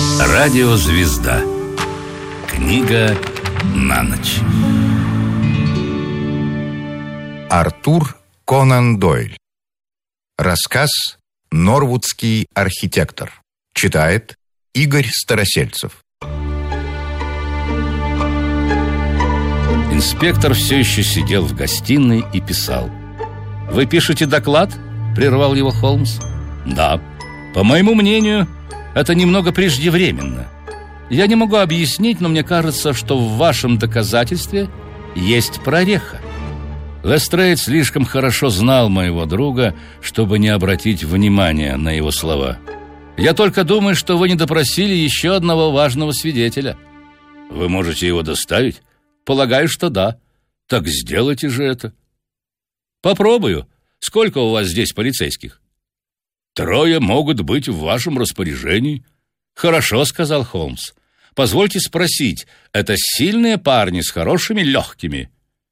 Радиозвезда. Книга на ночь. Артур Конан Дойль. Рассказ «Норвудский архитектор». Читает Игорь Старосельцев. Инспектор все еще сидел в гостиной и писал. «Вы пишете доклад?» – прервал его Холмс. «Да. По моему мнению, это немного преждевременно. Я не могу объяснить, но мне кажется, что в вашем доказательстве есть прореха. Лестрейд слишком хорошо знал моего друга, чтобы не обратить внимания на его слова. Я только думаю, что вы не допросили еще одного важного свидетеля». «Вы можете его доставить?» «Полагаю, что да». «Так сделайте же это». «Попробую. Сколько у вас здесь полицейских?» 3 могут быть в вашем распоряжении». «Хорошо», — сказал Холмс. «Позвольте спросить, это сильные парни с хорошими легкими?»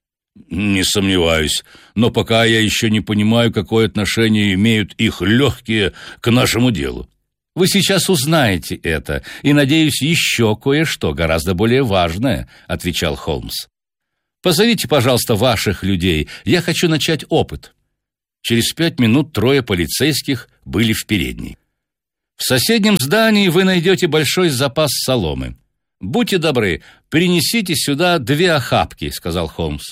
«Не сомневаюсь, но пока я еще не понимаю, какое отношение имеют их легкие к нашему делу». «Вы сейчас узнаете это, и, надеюсь, еще кое-что гораздо более важное», — отвечал Холмс. «Позовите, пожалуйста, ваших людей, я хочу начать опыт». Через 5 минут 3 полицейских были в передней. «В соседнем здании вы найдете большой запас соломы. Будьте добры, принесите сюда 2 охапки», — сказал Холмс.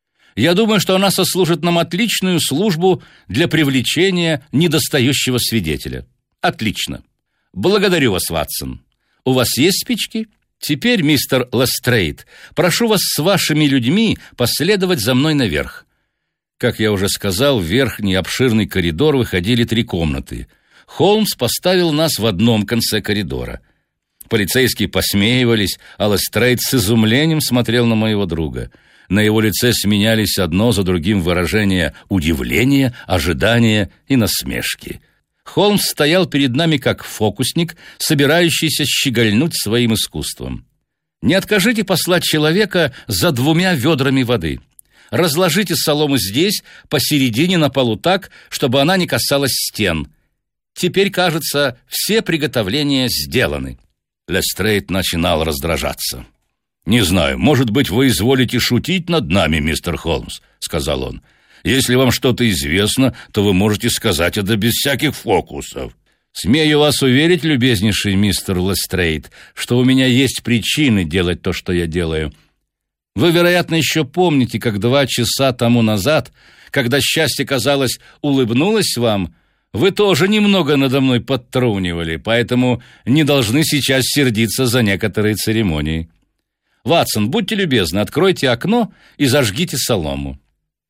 «Я думаю, что она сослужит нам отличную службу для привлечения недостающего свидетеля». «Отлично. Благодарю вас, Ватсон. У вас есть спички? Теперь, мистер Лестрейд, прошу вас с вашими людьми последовать за мной наверх». Как я уже сказал, в верхний обширный коридор выходили 3 комнаты. Холмс поставил нас в одном конце коридора. Полицейские посмеивались, а Лестрейд с изумлением смотрел на моего друга. На его лице сменялись одно за другим выражения удивления, ожидания и насмешки. Холмс стоял перед нами как фокусник, собирающийся щегольнуть своим искусством. «Не откажите послать человека за 2 ведрами воды. Разложите солому здесь, посередине на полу так, чтобы она не касалась стен. Теперь, кажется, все приготовления сделаны». Лестрейд начинал раздражаться. «Не знаю, может быть, вы изволите шутить над нами, мистер Холмс», — сказал он. «Если вам что-то известно, то вы можете сказать это без всяких фокусов». «Смею вас уверить, любезнейший мистер Лестрейд, что у меня есть причины делать то, что я делаю. Вы, вероятно, еще помните, как 2 часа тому назад, когда счастье, казалось, улыбнулось вам, вы тоже немного надо мной подтрунивали, поэтому не должны сейчас сердиться за некоторые церемонии. Ватсон, будьте любезны, откройте окно и зажгите солому».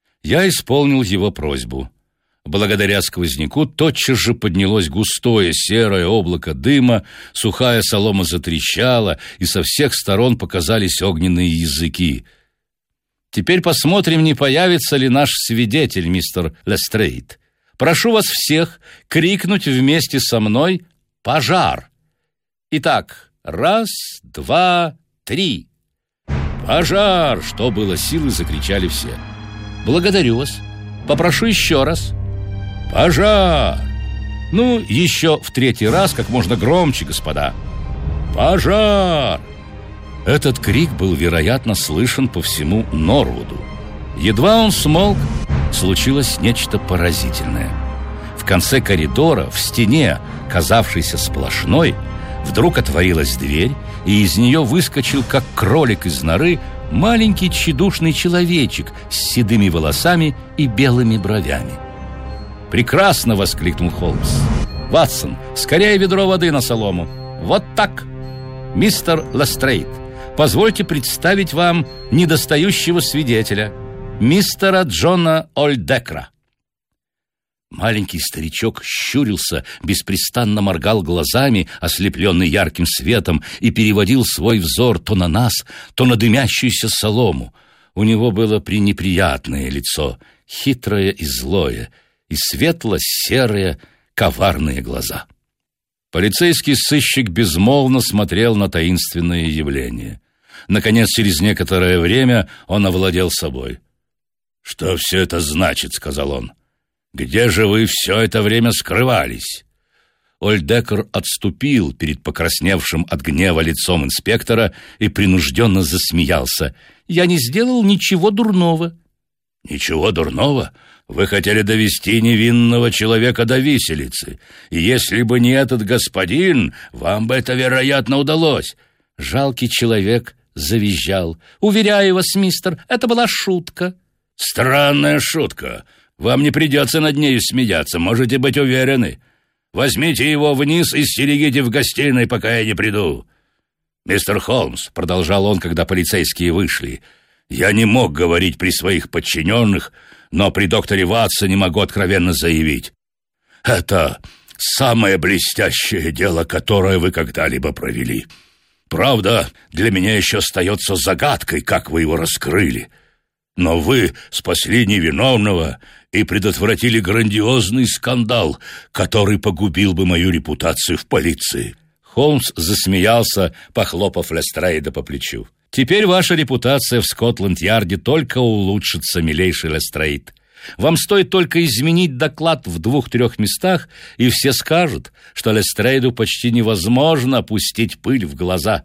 Я исполнил его просьбу. Благодаря сквозняку тотчас же поднялось густое серое облако дыма, сухая солома затрещала, и со всех сторон показались огненные языки. «Теперь посмотрим, не появится ли наш свидетель, мистер Лестрейд. Прошу вас всех крикнуть вместе со мной «Пожар!». Итак, 1, 2, 3. «Пожар!» — что было силы, закричали все. «Благодарю вас. Попрошу еще раз». «Пожар!» «Ну, еще в 3-й раз, как можно громче, господа». «Пожар!» Этот крик был, вероятно, слышен по всему Норвуду. Едва он смолк, случилось нечто поразительное. В конце коридора, в стене, казавшейся сплошной, вдруг отворилась дверь, и из нее выскочил, как кролик из норы, маленький тщедушный человечек с седыми волосами и белыми бровями. «Прекрасно!» — воскликнул Холмс. «Ватсон, скорее ведро воды на солому! Вот так! Мистер Лестрейд, позвольте представить вам недостающего свидетеля, мистера Джона Ольдекра». Маленький старичок щурился, беспрестанно моргал глазами, ослепленный ярким светом, и переводил свой взор то на нас, то на дымящуюся солому. У него было пренеприятное лицо, хитрое и злое, и светло-серые, коварные глаза. Полицейский сыщик безмолвно смотрел на таинственное явление. Наконец, через некоторое время он овладел собой. «Что все это значит?» — сказал он. «Где же вы все это время скрывались?» Ольдекер отступил перед покрасневшим от гнева лицом инспектора и принужденно засмеялся. «Я не сделал ничего дурного». «Ничего дурного? Вы хотели довести невинного человека до виселицы. И если бы не этот господин, вам бы это, вероятно, удалось». Жалкий человек завизжал. «Уверяю вас, мистер, это была шутка». «Странная шутка. Вам не придется над нею смеяться, можете быть уверены. Возьмите его вниз и стерегите в гостиной, пока я не приду». «Мистер Холмс», — продолжал он, когда полицейские вышли, «я не мог говорить при своих подчиненных, но при докторе Ватсоне могу откровенно заявить. Это самое блестящее дело, которое вы когда-либо провели. Правда, для меня еще остается загадкой, как вы его раскрыли. Но вы спасли невиновного и предотвратили грандиозный скандал, который погубил бы мою репутацию в полиции». Холмс засмеялся, похлопав Лестрейда по плечу. «Теперь ваша репутация в Скотланд-Ярде только улучшится, милейший Лестрейд. Вам стоит только изменить доклад в 2-3 местах, и все скажут, что Лестрейду почти невозможно пустить пыль в глаза».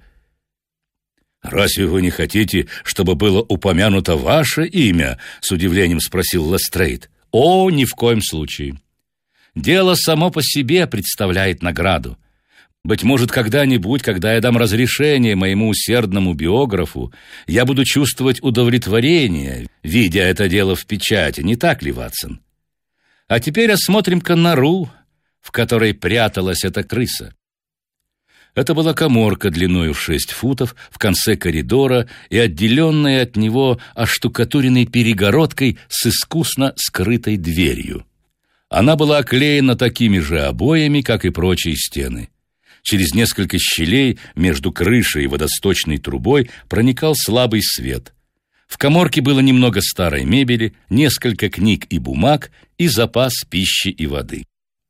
«Разве вы не хотите, чтобы было упомянуто ваше имя?» — с удивлением спросил Лестрейд. «О, ни в коем случае. Дело само по себе представляет награду. Быть может, когда-нибудь, когда я дам разрешение моему усердному биографу, я буду чувствовать удовлетворение, видя это дело в печати, не так ли, Ватсон? А теперь осмотрим-ка нору, в которой пряталась эта крыса». Это была каморка длиною в 6 футов в конце коридора и отделенная от него оштукатуренной перегородкой с искусно скрытой дверью. Она была оклеена такими же обоями, как и прочие стены. Через несколько щелей между крышей и водосточной трубой проникал слабый свет. В каморке было немного старой мебели, несколько книг и бумаг и запас пищи и воды.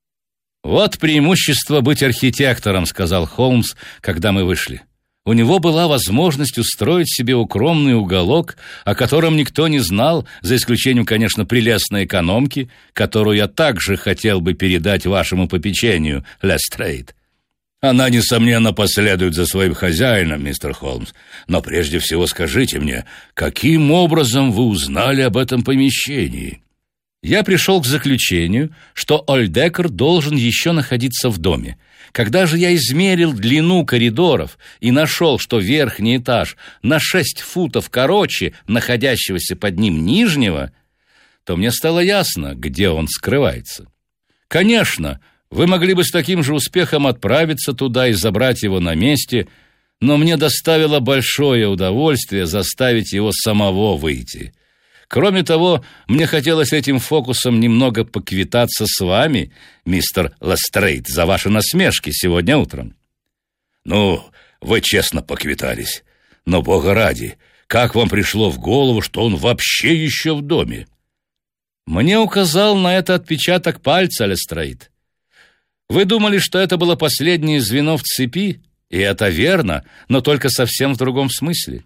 «Вот преимущество быть архитектором», — сказал Холмс, когда мы вышли. У него была возможность устроить себе укромный уголок, о котором никто не знал, за исключением, конечно, прелестной экономки, которую я также хотел бы передать вашему попечению, Лестрейд. Она, несомненно, последует за своим хозяином, мистер Холмс. Но прежде всего скажите мне, каким образом вы узнали об этом помещении?» Я пришел к заключению, что Ольдекер должен еще находиться в доме. Когда же я измерил длину коридоров и нашел, что верхний этаж на 6 футов короче находящегося под ним нижнего, то мне стало ясно, где он скрывается. Конечно, вы могли бы с таким же успехом отправиться туда и забрать его на месте, но мне доставило большое удовольствие заставить его самого выйти. Кроме того, мне хотелось этим фокусом немного поквитаться с вами, мистер Лестрейд, за ваши насмешки сегодня утром. Ну, вы честно поквитались. Но, бога ради, как вам пришло в голову, что он вообще еще в доме? Мне указал на это отпечаток пальца, Лестрейд. Вы думали, что это было последнее звено в цепи, и это верно, но только совсем в другом смысле.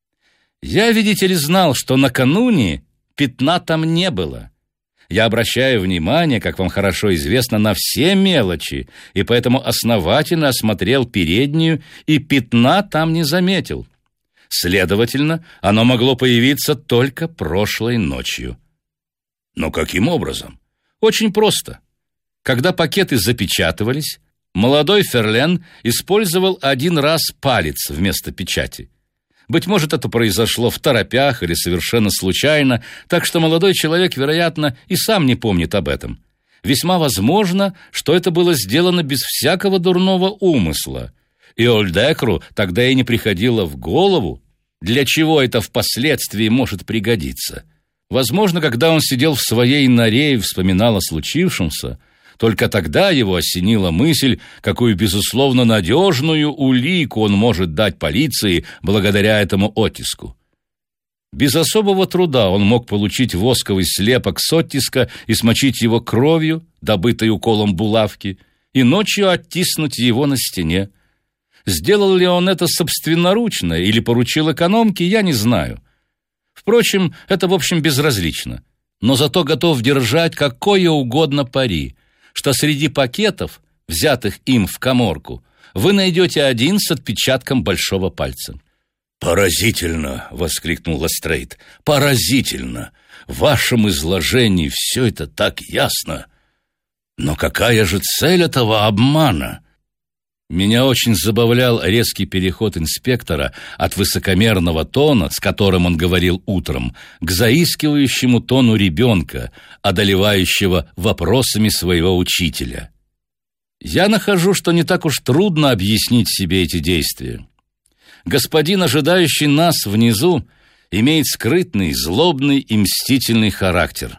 Я, видите ли, знал, что накануне пятна там не было. Я обращаю внимание, как вам хорошо известно, на все мелочи, и поэтому основательно осмотрел переднюю, и пятна там не заметил. Следовательно, оно могло появиться только прошлой ночью. Но каким образом? Очень просто. Когда пакеты запечатывались, молодой Ферлен использовал один раз палец вместо печати. Быть может, это произошло второпях или совершенно случайно, так что молодой человек, вероятно, и сам не помнит об этом. Весьма возможно, что это было сделано без всякого дурного умысла. И Ольдекеру тогда и не приходило в голову, для чего это впоследствии может пригодиться. Возможно, когда он сидел в своей норе и вспоминал о случившемся, только тогда его осенила мысль, какую, безусловно, надежную улику он может дать полиции благодаря этому оттиску. Без особого труда он мог получить восковый слепок с оттиска и смочить его кровью, добытой уколом булавки, и ночью оттиснуть его на стене. Сделал ли он это собственноручно или поручил экономке, я не знаю. Впрочем, это, в общем, безразлично. Но зато готов держать какое угодно пари, что среди пакетов взятых им в каморку, вы найдете один с отпечатком большого пальца. «Поразительно!» — воскликнул Лестрейд. «Поразительно! В вашем изложении все это так ясно. Но какая же цель этого обмана?» Меня очень забавлял резкий переход инспектора от высокомерного тона, с которым он говорил утром, к заискивающему тону ребенка, одолевающего вопросами своего учителя. Я нахожу, что не так уж трудно объяснить себе эти действия. Господин, ожидающий нас внизу, имеет скрытный, злобный и мстительный характер.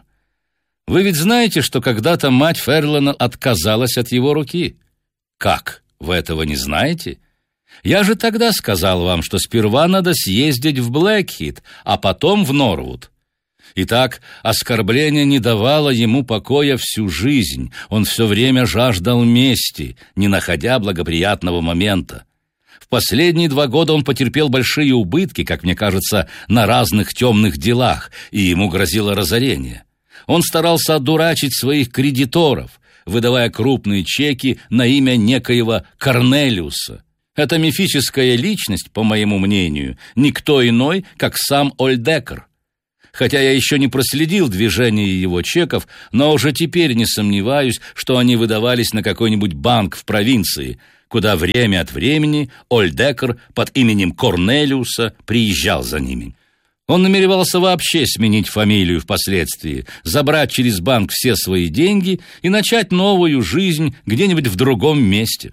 Вы ведь знаете, что когда-то мать Ферлана отказалась от его руки. Как? Вы этого не знаете? Я же тогда сказал вам, что сперва надо съездить в Блэкхит, а потом в Норвуд. Итак, оскорбление не давало ему покоя всю жизнь. Он все время жаждал мести, не находя благоприятного момента. В последние 2 года он потерпел большие убытки, как мне кажется, на разных темных делах, и ему грозило разорение. Он старался одурачить своих кредиторов, выдавая крупные чеки на имя некоего Корнелиуса. Эта мифическая личность, по моему мнению, никто иной, как сам Ольдекер. Хотя я еще не проследил движение его чеков, но уже теперь не сомневаюсь, что они выдавались на какой-нибудь банк в провинции, куда время от времени Ольдекер под именем Корнелиуса приезжал за ними. Он намеревался вообще сменить фамилию впоследствии, забрать через банк все свои деньги и начать новую жизнь где-нибудь в другом месте.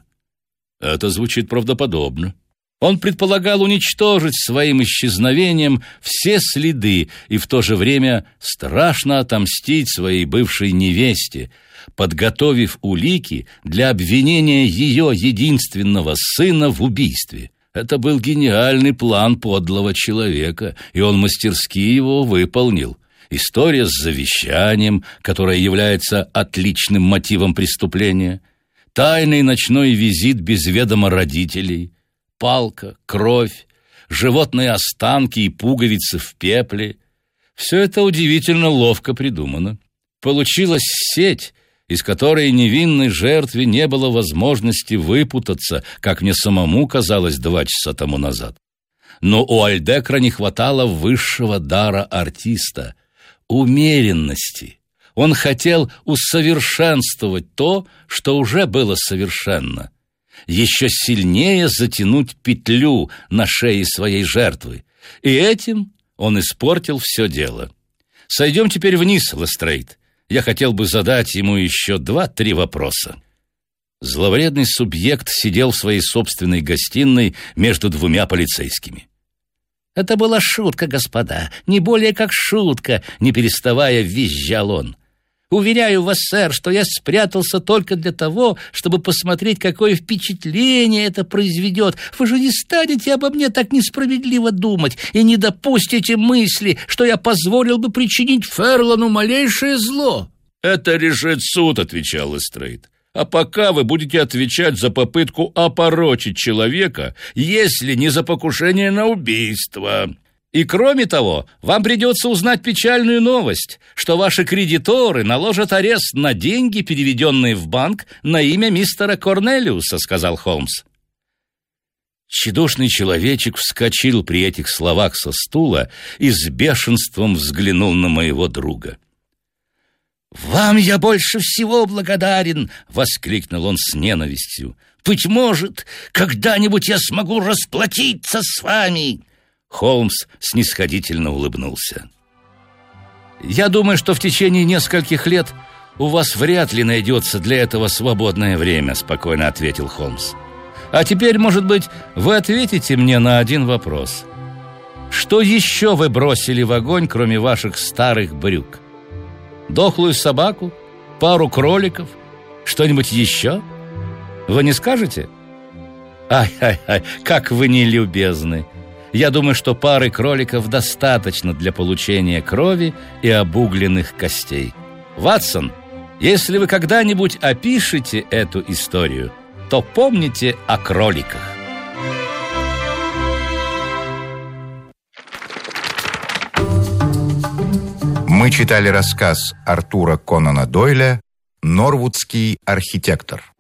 Это звучит правдоподобно. Он предполагал уничтожить своим исчезновением все следы и в то же время страшно отомстить своей бывшей невесте, подготовив улики для обвинения ее единственного сына в убийстве. Это был гениальный план подлого человека, и он мастерски его выполнил. История с завещанием, которая является отличным мотивом преступления, тайный ночной визит без ведома родителей, палка, кровь, животные останки и пуговицы в пепле. Все это удивительно ловко придумано. Получилась сеть, из которой невинной жертве не было возможности выпутаться, как мне самому казалось 2 часа тому назад. Но у Ольдекера не хватало высшего дара артиста — умеренности. Он хотел усовершенствовать то, что уже было совершенно, еще сильнее затянуть петлю на шее своей жертвы. И этим он испортил все дело. Сойдем теперь вниз, Лестрейд. Я хотел бы задать ему еще 2-3 вопроса. Зловредный субъект сидел в своей собственной гостиной между 2 полицейскими. «Это была шутка, господа, не более как шутка», — не переставая визжал он. «Уверяю вас, сэр, что я спрятался только для того, чтобы посмотреть, какое впечатление это произведет. Вы же не станете обо мне так несправедливо думать и не допустите мысли, что я позволил бы причинить Ферлану малейшее зло». «Это решит суд», — отвечал Лестрейд. «А пока вы будете отвечать за попытку опорочить человека, если не за покушение на убийство. И кроме того, вам придется узнать печальную новость, что ваши кредиторы наложат арест на деньги, переведенные в банк на имя мистера Корнелиуса», — сказал Холмс. Тщедушный человечек вскочил при этих словах со стула и с бешенством взглянул на моего друга. «Вам я больше всего благодарен!» — воскликнул он с ненавистью. «Быть может, когда-нибудь я смогу расплатиться с вами!» Холмс снисходительно улыбнулся. «Я думаю, что в течение нескольких лет у вас вряд ли найдется для этого свободное время», — спокойно ответил Холмс. «А теперь, может быть, вы ответите мне на один вопрос. Что еще вы бросили в огонь, кроме ваших старых брюк? Дохлую собаку? Пару кроликов? Что-нибудь еще? Вы не скажете? Ай-ай-ай, как вы нелюбезны! Я думаю, что пары кроликов достаточно для получения крови и обугленных костей. Ватсон, если вы когда-нибудь опишете эту историю, то помните о кроликах». Мы читали рассказ Артура Конана Дойля «Норвудский архитектор».